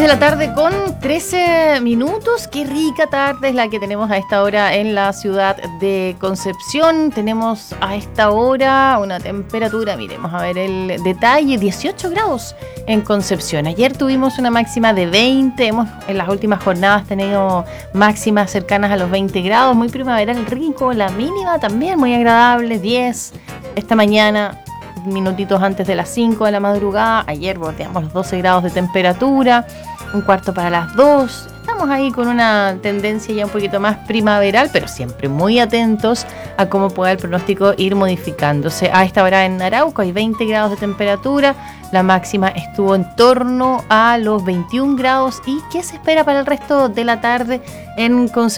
de la tarde con 13 minutos. Qué rica tarde es la que tenemos a esta hora en la ciudad de Concepción. Tenemos a esta hora una temperatura, miremos a ver el detalle, 18 grados en Concepción. Ayer tuvimos una máxima de 20, en las últimas jornadas tenido máximas cercanas a los 20 grados, muy primaveral rico. La mínima también muy agradable, 10 esta mañana, minutitos antes de las 5 de la madrugada. Ayer bordeamos los 12 grados de temperatura, un cuarto para las 2. Estamos ahí con una tendencia ya un poquito más primaveral, pero siempre muy atentos a cómo pueda el pronóstico ir modificándose. A esta hora en Arauco hay 20 grados de temperatura, la máxima estuvo en torno a los 21 grados. ¿Y qué se espera para el resto de la tarde en Concepción?